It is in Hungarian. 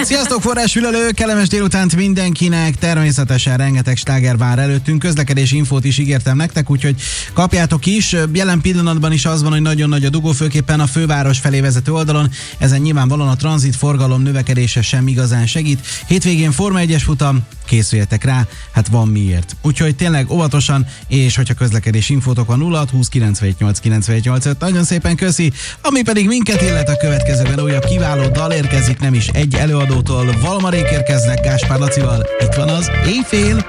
Sziasztok, forrásfülelő, kellemes délutánt mindenkinek, természetesen rengeteg sláger vár előttünk, közlekedési infót is ígértem nektek, úgyhogy kapjátok is. Jelen pillanatban is az van, hogy nagyon nagy a dugó, főképpen a főváros felé vezető oldalon, ezen nyilvánvalóan a tranzit forgalom növekedése sem igazán segít. Hétvégén Forma 1-es futam, készüljetek rá, hát van miért. Úgyhogy tényleg óvatosan, és hogyha közlekedési infótok van 0620 978 978. Nagyon szépen köszi, ami pedig minket illet, a következőben újabb kiváló dal érkezik, nem is egy előadótól, Valmarék érkeznek Gáspár Lacival. Itt van az Éjfél.